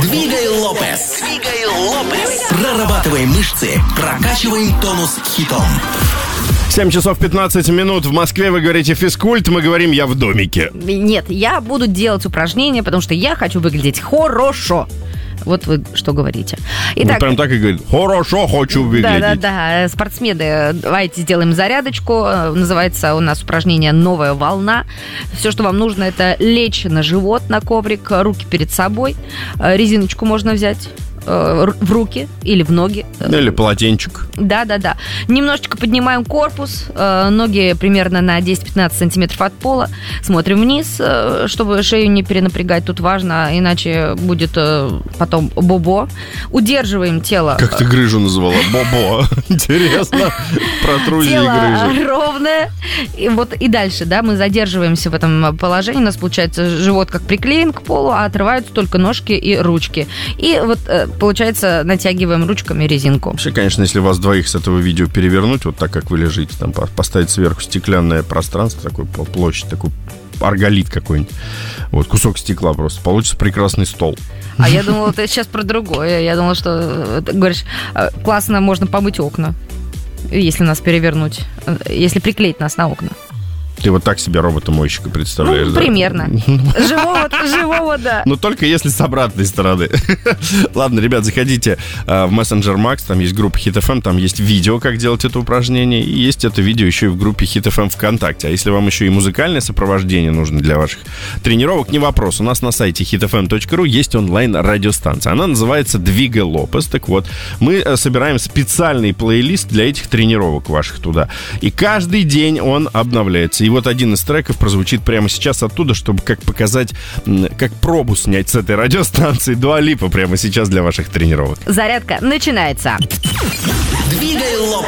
Двигай Лопес. Прорабатываем мышцы, прокачиваем тонус хитом. 7 часов 15 минут. В Москве вы говорите физкульт, мы говорим «я в домике». Нет, я буду делать упражнения, потому что я хочу выглядеть хорошо. Вот вы что говорите. Итак, прям так и говорит: хорошо хочу выглядеть. Да. Спортсмены, давайте сделаем зарядочку. Называется у нас упражнение «Новая волна». Все, что вам нужно, это лечь на живот, на коврик, руки перед собой. Резиночку можно взять в руки или в ноги. Или полотенчик. Да. Немножечко поднимаем корпус, ноги примерно на 10-15 сантиметров от пола. Смотрим вниз, чтобы шею не перенапрягать. Тут важно, иначе будет потом бобо. Удерживаем тело. Как ты грыжу называла? Бобо. Интересно. Протрузии грыжи. Тело ровное. И дальше, да, мы задерживаемся в этом положении. У нас получается живот как приклеен к полу, а отрываются только ножки и ручки. И вот получается, натягиваем ручками резинку. Вообще, конечно, если вас двоих с этого видео перевернуть, вот так, как вы лежите, там поставить сверху стеклянное пространство, такой площадь, такой арголит какой-нибудь, вот, кусок стекла просто, получится прекрасный стол. А я думала, ты сейчас про другое. Я думала, что ты говоришь, классно можно помыть окна, если нас перевернуть, если приклеить нас на окна. Ты вот так себе робота-мойщика представляешь, да? Примерно. Живого, да. Но только если с обратной стороны. Ладно, ребят, заходите в Messenger Max, там есть группа Hit FM, там есть видео, как делать это упражнение, и есть это видео еще и в группе Hit FM ВКонтакте. А если вам еще и музыкальное сопровождение нужно для ваших тренировок, не вопрос. У нас на сайте hitfm.ru есть онлайн-радиостанция. Она называется «Двигай Лопес». Так вот, мы собираем специальный плейлист для этих тренировок ваших туда. И каждый день он обновляется. И вот один из треков прозвучит прямо сейчас оттуда, чтобы как показать, как пробу снять с этой радиостанции Дуа Липа прямо сейчас для ваших тренировок. Зарядка начинается. Двигай Лопес.